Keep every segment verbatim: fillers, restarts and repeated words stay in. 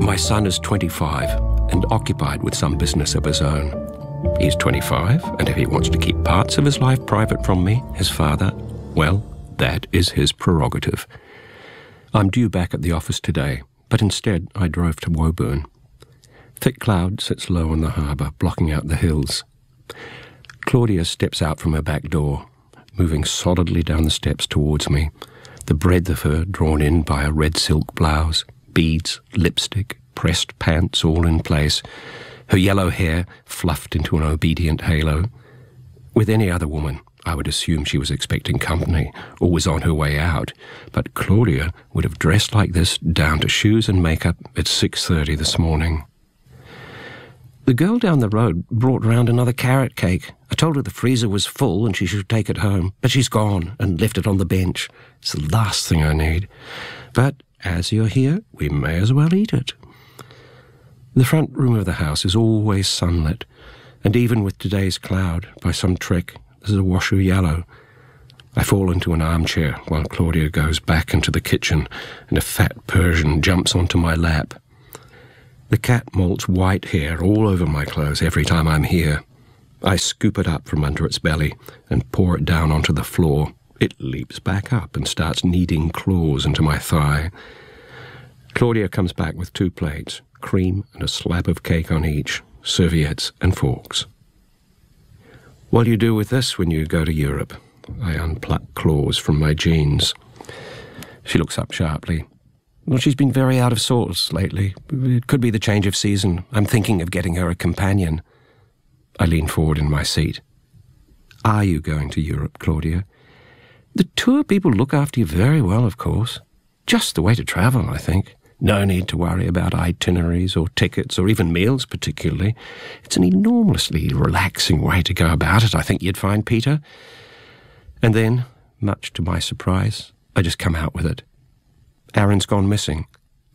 My son is twenty-five and occupied with some business of his own. He's twenty-five, and if he wants to keep parts of his life private from me, his father, well, that is his prerogative. I'm due back at the office today, but instead I drove to Woburn. Thick cloud sits low on the harbour, blocking out the hills. Claudia steps out from her back door, moving solidly down the steps towards me, the breadth of her drawn in by a red silk blouse, beads, lipstick, pressed pants all in place, her yellow hair fluffed into an obedient halo. With any other woman, I would assume she was expecting company or was on her way out, but Claudia would have dressed like this down to shoes and makeup at six thirty this morning. The girl down the road brought round another carrot cake. I told her the freezer was full and she should take it home, but she's gone and left it on the bench. It's the last thing I need. But as you're here, we may as well eat it. The front room of the house is always sunlit, and even with today's cloud, by some trick, there's a wash of yellow. I fall into an armchair while Claudia goes back into the kitchen and a fat Persian jumps onto my lap. The cat molts white hair all over my clothes every time I'm here. I scoop it up from under its belly and pour it down onto the floor. It leaps back up and starts kneading claws into my thigh. Claudia comes back with two plates, cream and a slab of cake on each, serviettes and forks. What'll you do with this when you go to Europe? I unpluck claws from my jeans. She looks up sharply. Well, she's been very out of sorts lately. It could be the change of season. I'm thinking of getting her a companion. I lean forward in my seat. Are you going to Europe, Claudia? The tour people look after you very well, of course. Just the way to travel, I think. No need to worry about itineraries or tickets or even meals particularly. It's an enormously relaxing way to go about it, I think you'd find, Peter. And then, much to my surprise, I just come out with it. Aaron's gone missing.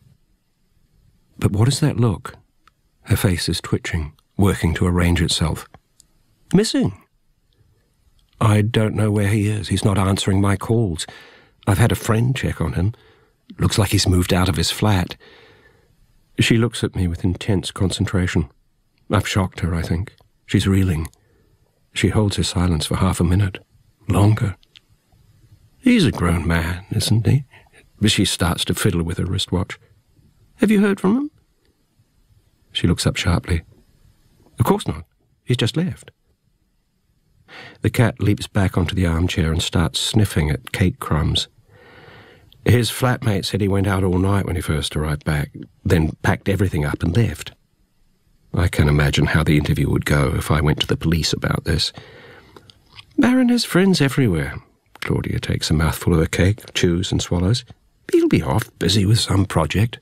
But what does that look? Her face is twitching, working to arrange itself. Missing? I don't know where he is. He's not answering my calls. I've had a friend check on him. Looks like he's moved out of his flat. She looks at me with intense concentration. I've shocked her, I think. She's reeling. She holds her silence for half a minute. Longer. He's a grown man, isn't he? But she starts to fiddle with her wristwatch. Have you heard from him? She looks up sharply. Of course not. He's just left. The cat leaps back onto the armchair and starts sniffing at cake crumbs. His flatmate said he went out all night when he first arrived back, then packed everything up and left. I can imagine how the interview would go if I went to the police about this. Aaron has friends everywhere. Claudia takes a mouthful of her cake, chews and swallows. He'll be off, busy with some project.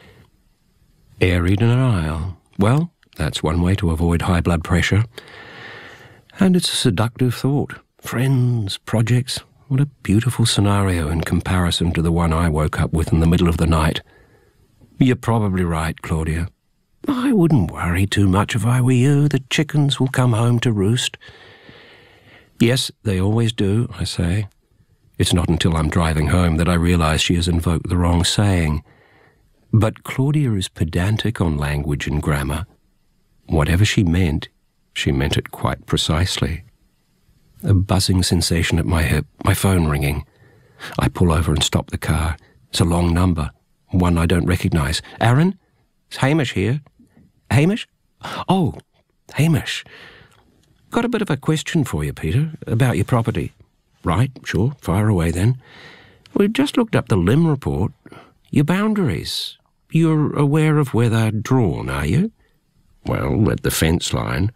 Airy denial. Well, that's one way to avoid high blood pressure. And it's a seductive thought. Friends, projects, what a beautiful scenario in comparison to the one I woke up with in the middle of the night. You're probably right, Claudia. I wouldn't worry too much if I were you. The chickens will come home to roost. Yes, they always do, I say. It's not until I'm driving home that I realise she has invoked the wrong saying. But Claudia is pedantic on language and grammar. Whatever she meant, she meant it quite precisely. A buzzing sensation at my hip, my phone ringing. I pull over and stop the car. It's a long number, one I don't recognise. Aaron? It's Hamish here. Hamish? Oh, Hamish. Got a bit of a question for you, Peter, about your property. Right, sure, fire away then. We've just looked up the Lim report. Your boundaries. You're aware of where they're drawn, are you? Well, at the fence line.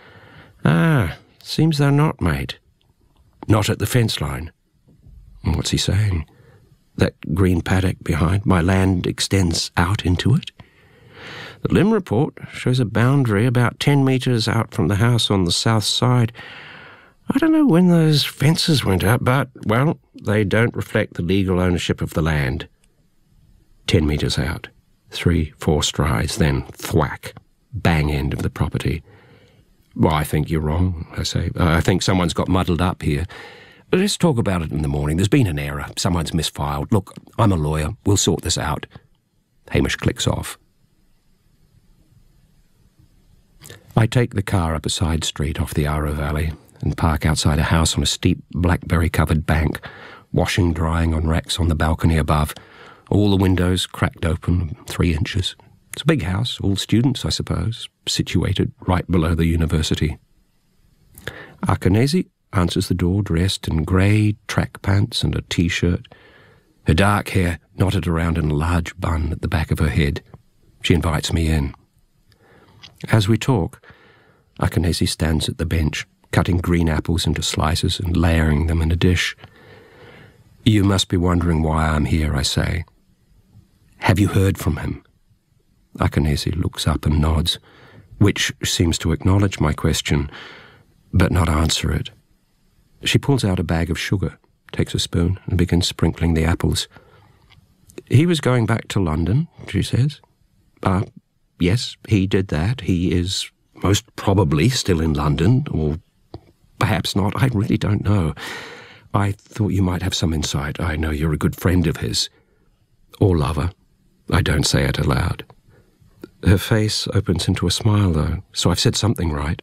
Ah, seems they're not, mate. Not at the fence line. What's he saying? That green paddock behind my land extends out into it? The Lim report shows a boundary about ten metres out from the house on the south side. I don't know when those fences went up, but, well, they don't reflect the legal ownership of the land. Ten metres out. Three, four strides, then thwack. Bang end of the property. Well, I think you're wrong, I say. Uh, I think someone's got muddled up here. Let's talk about it in the morning. There's been an error. Someone's misfiled. Look, I'm a lawyer. We'll sort this out. Hamish clicks off. I take the car up a side street off the Ara Valley and park outside a house on a steep blackberry-covered bank, washing drying on racks on the balcony above, all the windows cracked open three inches. It's a big house, all students, I suppose, situated right below the university. Akanesi answers the door dressed in grey track pants and a T-shirt, her dark hair knotted around in a large bun at the back of her head. She invites me in. As we talk, Akanesi stands at the bench, cutting green apples into slices and layering them in a dish. "You must be wondering why I'm here," I say. "Have you heard from him?" Akanesi looks up and nods, which seems to acknowledge my question, but not answer it. She pulls out a bag of sugar, takes a spoon, and begins sprinkling the apples. "He was going back to London," she says. Uh, yes, he did that. He is most probably still in London, or perhaps not. I really don't know. I thought you might have some insight. I know you're a good friend of his. Or lover. I don't say it aloud. Her face opens into a smile, though, so I've said something right.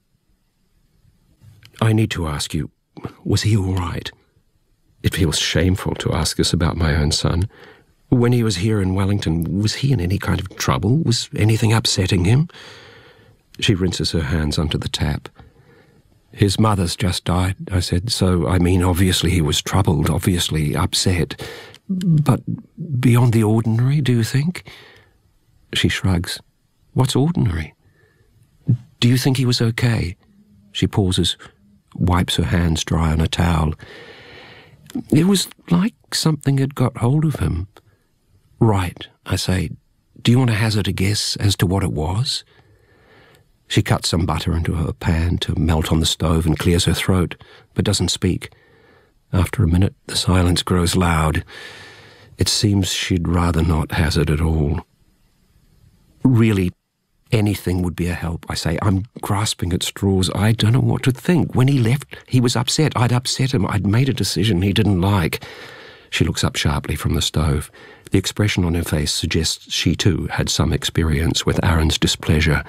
"I need to ask you, was he all right?" It feels shameful to ask this about my own son. When he was here in Wellington, was he in any kind of trouble? Was anything upsetting him? She rinses her hands under the tap. "His mother's just died," I said, "so, I mean, obviously he was troubled, obviously upset. But beyond the ordinary, do you think?" She shrugs. "What's ordinary?" "Do you think he was okay?" She pauses, wipes her hands dry on a towel. "It was like something had got hold of him." "Right," I say. "Do you want to hazard a guess as to what it was?" She cuts some butter into her pan to melt on the stove and clears her throat, but doesn't speak. After a minute, the silence grows loud. It seems she'd rather not hazard at all. "Really, anything would be a help," I say. I'm grasping at straws. I don't know what to think. When he left, he was upset. I'd upset him. I'd made a decision he didn't like. She looks up sharply from the stove. The expression on her face suggests she too had some experience with Aaron's displeasure.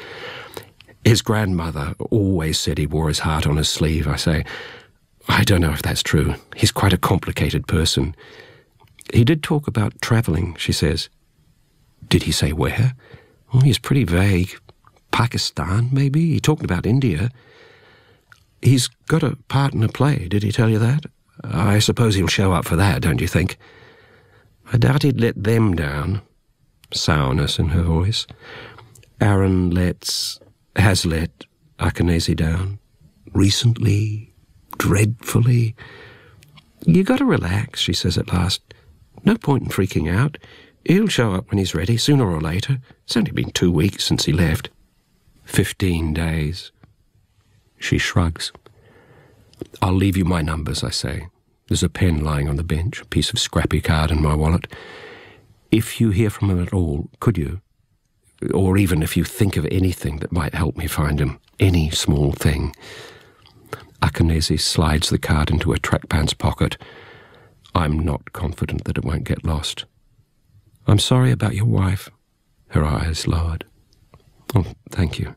"His grandmother always said he wore his heart on his sleeve," I say. "I don't know if that's true. He's quite a complicated person." "He did talk about travelling," she says. "Did he say where?" "Oh, he's pretty vague. Pakistan, maybe? He talked about India." "He's got a part in a play. Did he tell you that? I suppose he'll show up for that, don't you think?" "I doubt he'd let them down." Sourness in her voice. "Aaron lets, has let Akanesi down. Recently, dreadfully." "You got to relax," she says at last. "No point in freaking out. He'll show up when he's ready, sooner or later. It's only been two weeks since he left." Fifteen days. She shrugs. "I'll leave you my numbers," I say. There's a pen lying on the bench, a piece of scrappy card in my wallet. "If you hear from him at all, could you? Or even if you think of anything that might help me find him, any small thing." Akanesi slides the card into her track pants pocket. I'm not confident that it won't get lost. "I'm sorry about your wife." Her eyes lowered. "Oh, thank you.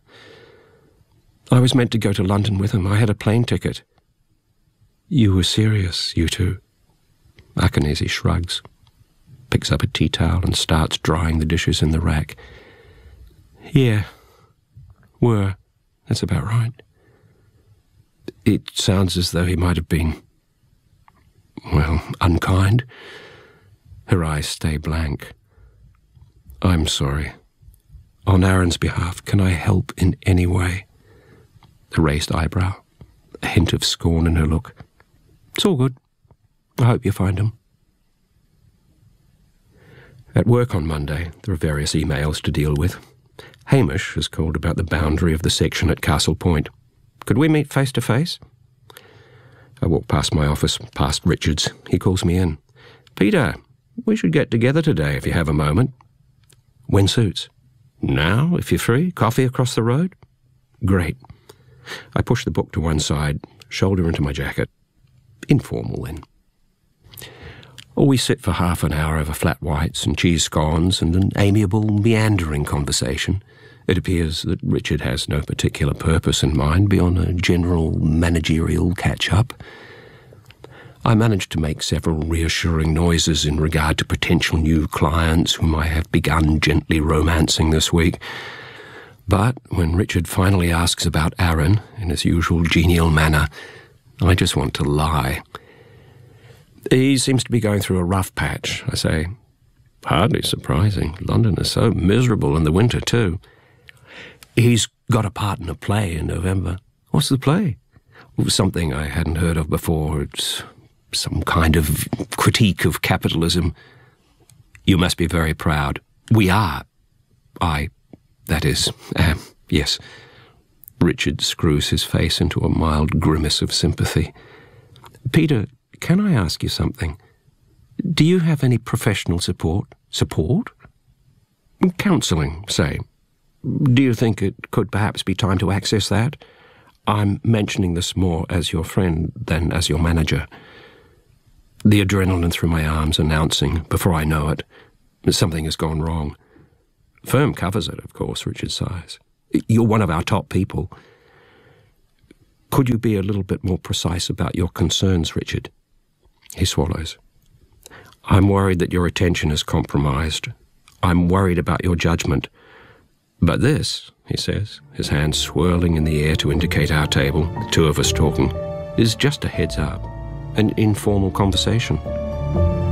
I was meant to go to London with him. I had a plane ticket." "You were serious, you two?" Akanesi shrugs, picks up a tea towel and starts drying the dishes in the rack. "Yeah, were. That's about right." "It sounds as though he might have been, well, unkind." Her eyes stay blank. "I'm sorry. On Aaron's behalf, can I help in any way?" A raised eyebrow, a hint of scorn in her look. "It's all good. I hope you find him." At work on Monday, there are various emails to deal with. Hamish has called about the boundary of the section at Castle Point. "Could we meet face to face?" I walk past my office, past Richard's. He calls me in. "Peter, we should get together today if you have a moment." "When suits?" "Now, if you're free. Coffee across the road?" "Great." I push the book to one side, shoulder into my jacket. Informal, then. Or we sit for half an hour over flat whites and cheese scones and an amiable, meandering conversation, It appears that Richard has no particular purpose in mind beyond a general managerial catch-up. I managed to make several reassuring noises in regard to potential new clients whom I have begun gently romancing this week. But when Richard finally asks about Aaron in his usual genial manner, I just want to lie. He seems to be going through a rough patch, I say. Hardly surprising. London is so miserable in the winter, too. He's got a part in a play in November. What's the play? Something I hadn't heard of before. It's some kind of critique of capitalism. You must be very proud. We are. I, that is, uh, yes. Richard screws his face into a mild grimace of sympathy. Peter, can I ask you something? Do you have any professional support? Support? Counselling, say. Do you think it could perhaps be time to access that? I'm mentioning this more as your friend than as your manager. The adrenaline through my arms announcing, before I know it, that something has gone wrong. Firm covers it, of course, Richard sighs. You're one of our top people. Could you be a little bit more precise about your concerns, Richard? He swallows. I'm worried that your attention is compromised. I'm worried about your judgment. But this, he says, his hand swirling in the air to indicate our table, the two of us talking, is just a heads up, an informal conversation.